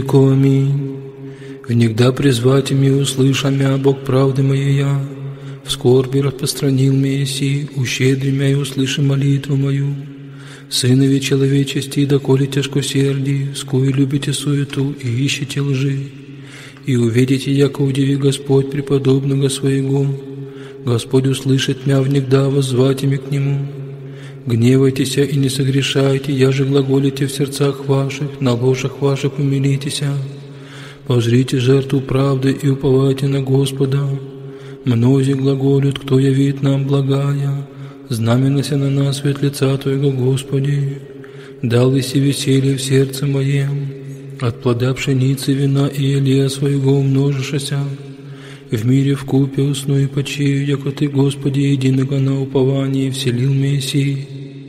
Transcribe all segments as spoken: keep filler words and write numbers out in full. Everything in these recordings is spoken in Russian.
Аминь. Внегда призвать ими услыша мя, Бог правды моей я, в скорби распространил меня си, ущедри мя и услыши молитву мою. Сынови человечести, доколе тяжкосердии, скую любите суету и ищете лжи. И увидите, яко удиви Господь преподобного своего. Господь услышит мя внегда, воззвать ими к Нему. Гневайтесь и не согрешайте, я же глаголите в сердцах ваших, на ложах ваших умилитесь. Позрите жертву правды и уповайте на Господа. Мнози глаголют, кто явит нам благая, знаменася на нас свет лица Твоего, Господи. Дал иси веселье в сердце моем, от плода пшеницы, вина и елея своего умножишася. В мире вкупе усну и почию, яко Ты, Господи, единого на уповании вселил Мессии.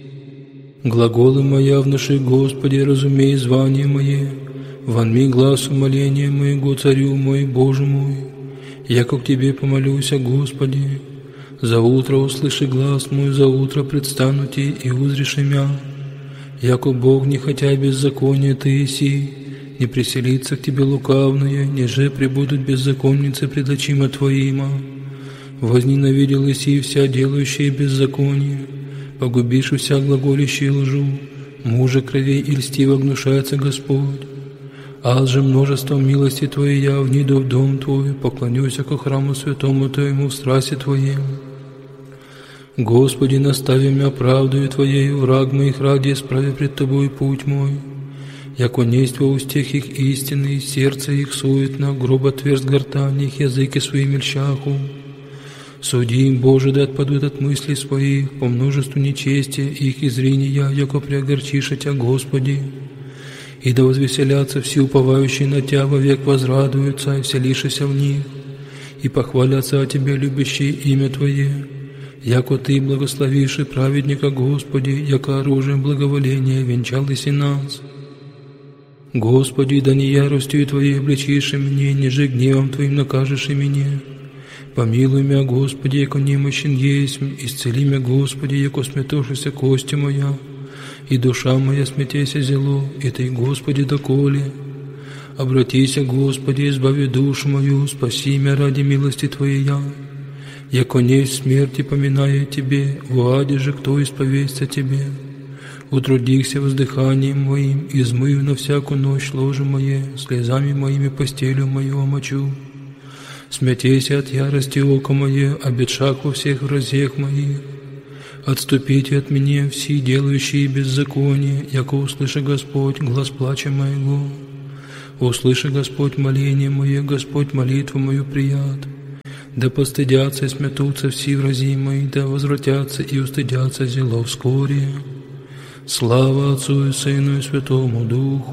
Глаголы моя внуши, Господи, разумей звание мое, вонми глаз умоления моего, Царю мой, Боже мой. Яко к Тебе помолюся, Господи, за утро услыши глаз мой, за утро предстану Ти и узришь мя. Яко Бог, не хотя беззакония Ты иси, не приселится к Тебе лукавное, неже пребудут беззаконницы пред очима Твоима. Возненавидел иси вся делающая беззаконие, погубишь вся глаголящая лжу, мужа кровей и льстиво гнушается Господь. Аз же множеством милости Твоей я вниду в дом Твой, поклонюсь ко храму святому Твоему в страсти Твоем. Господи, настави мя правдою Твоею, враг моих ради исправи пред Тобой путь мой. Яко несть во устех их истины, сердце их суетно, гроб отверст гортани их, языки свои мельчаху. Суди им, Боже, да отпадут от мыслей своих, по множеству нечестия их изрения, яко приогорчиша Тя, Господи. И да возвеселятся все уповающие на Тя, вовек возрадуются, и вселишися в них, и похвалятся о Тебе, любящие имя Твое. Яко Ты благословивший праведника, Господи, яко оружием благоволения венчал иси нас. Господи, да не яростью Твоей обличишь мне, ниже гневом Твоим накажешь и меня. Помилуй мя, Господи, яко немощен есть, исцели мя, Господи, яко сметошися кости моя, и душа моя смятеся зело, и Ты, Господи, доколе. Обратися, Господи, избави душу мою, спаси мя ради милости Твоей я. Яко несть смерти поминая Тебе, в аде же кто исповестся Тебе. Утрудихся воздыханием моим, измыв на всякую ночь ложе мое, слезами моими постелью мою омочу. Смятейся от ярости око мое, обетшак во всех вразех моих. Отступите от меня все делающие беззаконие, яко услыши Господь глас плача моего. Услыши Господь моление мое, Господь молитву мою прият. Да постыдятся и смятутся все врази мои, да возвратятся и устыдятся зело вскоре. Слава Отцу и Сыну и Святому Духу.